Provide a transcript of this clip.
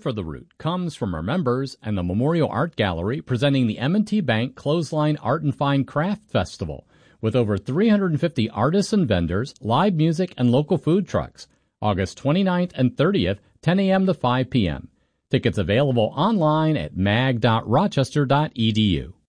for the route comes from our members and the Memorial Art Gallery presenting the M&T Bank Clothesline Art and Fine Craft Festival with over 350 artists and vendors, live music, and local food trucks. August 29th and 30th, 10 a.m. to 5 p.m. Tickets available online at mag.rochester.edu.